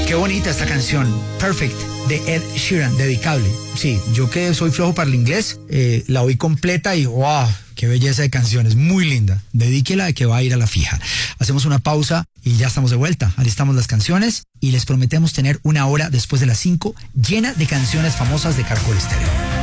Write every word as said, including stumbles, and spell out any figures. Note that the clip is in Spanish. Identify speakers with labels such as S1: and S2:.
S1: Qué bonita esta canción, Perfect, de Ed Sheeran, dedicable. Sí, yo que soy flojo para el inglés, eh, la oí completa y wow, qué belleza de canciones, muy linda. Dedíquela de que va a ir a la fija. Hacemos una pausa y ya estamos de vuelta. Alistamos las canciones y les prometemos tener una hora después de las cinco llena de canciones famosas de Caracol Estéreo.